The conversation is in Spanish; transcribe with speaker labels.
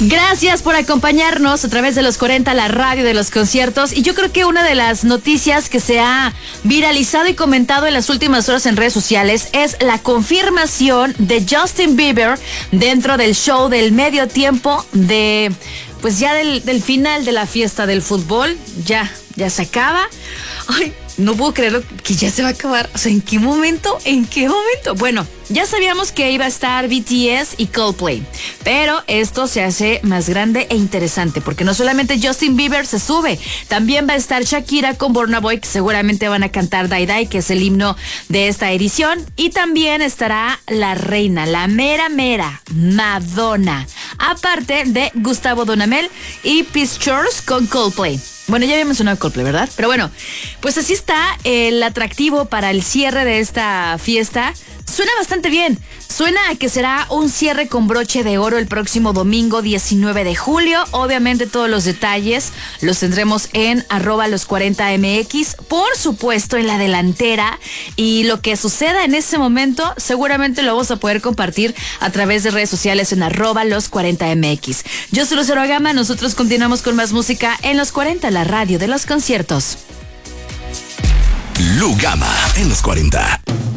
Speaker 1: Gracias por acompañarnos a través de los 40, la radio de los conciertos. Y yo creo que una de las noticias que se ha viralizado y comentado en las últimas horas en redes sociales es la confirmación de Justin Bieber dentro del show del medio tiempo de, pues ya del final de la fiesta del fútbol. Ya se acaba. Ay, no puedo creerlo que ya se va a acabar. O sea, ¿en qué momento? Bueno, ya sabíamos que iba a estar BTS y Coldplay, pero esto se hace más grande e interesante porque no solamente Justin Bieber se sube, también va a estar Shakira con Burna Boy, que seguramente van a cantar Die Die, que es el himno de esta edición, y también estará la reina, la mera Madonna, aparte de Gustavo Dudamel y Peace Church con Coldplay. Bueno, ya había mencionado Coldplay, ¿verdad? Pero bueno, pues así está el atractivo para el cierre de esta fiesta. Suena bastante bien. Suena a que será un cierre con broche de oro el próximo domingo 19 de julio. Obviamente todos los detalles los tendremos en @los40mx, por supuesto en la delantera. Y lo que suceda en ese momento seguramente lo vamos a poder compartir a través de redes sociales en @los40mx. Yo soy Lucero Gama, nosotros continuamos con más música en Los 40, la radio de los conciertos.
Speaker 2: Lu Gama en Los 40.